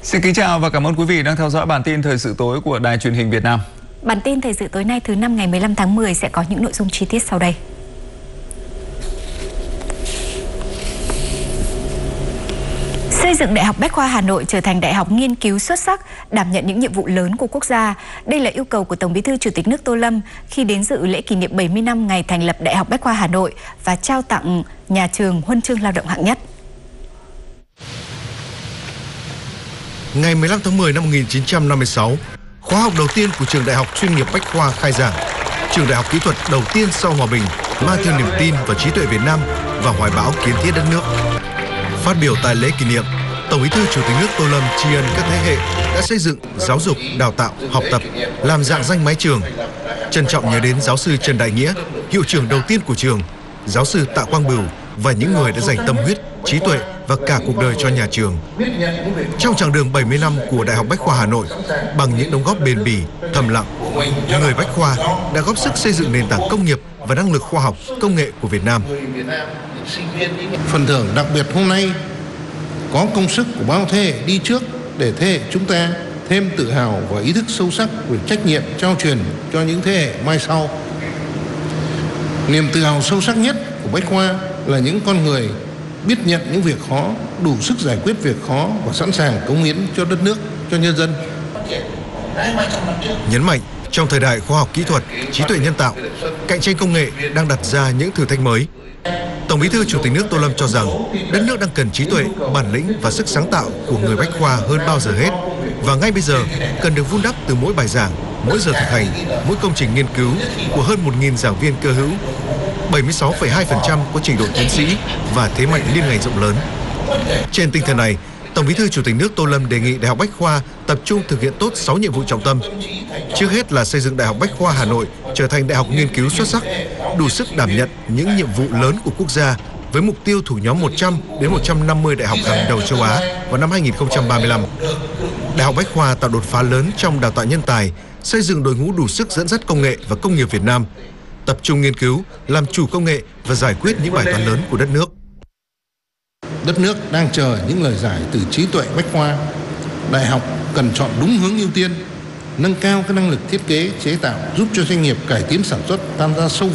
Xin kính chào và cảm ơn quý vị đang theo dõi bản tin thời sự tối của Đài Truyền hình Việt Nam. Bản tin thời sự tối nay thứ 5 ngày 15 tháng 10 sẽ có những nội dung chi tiết sau đây. Xây dựng Đại học Bách khoa Hà Nội trở thành đại học nghiên cứu xuất sắc, đảm nhận những nhiệm vụ lớn của quốc gia. Đây là yêu cầu của Tổng Bí thư Chủ tịch nước Tô Lâm khi đến dự lễ kỷ niệm 70 năm ngày thành lập Đại học Bách khoa Hà Nội và trao tặng nhà trường huân chương lao động hạng nhất. Ngày 15 tháng 10 năm 1956, khóa học đầu tiên của trường Đại học chuyên nghiệp Bách khoa khai giảng. Trường đại học kỹ thuật đầu tiên sau hòa bình, mang theo niềm tin và trí tuệ Việt Nam và hoài bão kiến thiết đất nước. Phát biểu tại lễ kỷ niệm, Tổng Bí thư Chủ tịch nước Tô Lâm tri ân các thế hệ đã xây dựng, giáo dục, đào tạo, học tập, làm rạng danh mái trường. Trân trọng nhớ đến giáo sư Trần Đại Nghĩa, hiệu trưởng đầu tiên của trường, giáo sư Tạ Quang Bửu và những người đã dành tâm huyết, trí tuệ và cả cuộc đời cho nhà trường. Trong chặng đường 70 năm của Đại học Bách khoa Hà Nội, bằng những đóng góp bền bỉ, thầm lặng, người Bách khoa đã góp sức xây dựng nền tảng công nghiệp và năng lực khoa học, công nghệ của Việt Nam. Phần thưởng đặc biệt hôm nay có công sức của bao thế hệ đi trước để thế hệ chúng ta thêm tự hào và ý thức sâu sắc về trách nhiệm trao truyền cho những thế hệ mai sau. Niềm tự hào sâu sắc nhất của Bách khoa là những con người biết nhận những việc khó, đủ sức giải quyết việc khó và sẵn sàng cống hiến cho đất nước, cho nhân dân. Nhấn mạnh, trong thời đại khoa học kỹ thuật, trí tuệ nhân tạo, cạnh tranh công nghệ đang đặt ra những thử thách mới. Tổng Bí thư Chủ tịch nước Tô Lâm cho rằng đất nước đang cần trí tuệ, bản lĩnh và sức sáng tạo của người Bách khoa hơn bao giờ hết. Và ngay bây giờ cần được vun đắp từ mỗi bài giảng, mỗi giờ thực hành, mỗi công trình nghiên cứu của hơn 1.000 giảng viên cơ hữu. 76,2% có trình độ tiến sĩ và thế mạnh liên ngành rộng lớn. Trên tinh thần này, Tổng Bí thư Chủ tịch nước Tô Lâm đề nghị Đại học Bách khoa tập trung thực hiện tốt 6 nhiệm vụ trọng tâm. Trước hết là xây dựng Đại học Bách khoa Hà Nội trở thành đại học nghiên cứu xuất sắc, đủ sức đảm nhận những nhiệm vụ lớn của quốc gia với mục tiêu thuộc nhóm 100 đến 150 đại học hàng đầu châu Á vào năm 2035. Đại học Bách khoa tạo đột phá lớn trong đào tạo nhân tài, xây dựng đội ngũ đủ sức dẫn dắt công nghệ và công nghiệp Việt Nam, tập trung nghiên cứu, làm chủ công nghệ và giải quyết những bài toán lớn của đất nước. Đất nước đang chờ những lời giải từ trí tuệ Bách khoa. Đại học cần chọn đúng hướng ưu tiên, nâng cao các năng lực thiết kế, chế tạo, giúp cho doanh nghiệp cải tiến sản xuất, tham gia sâu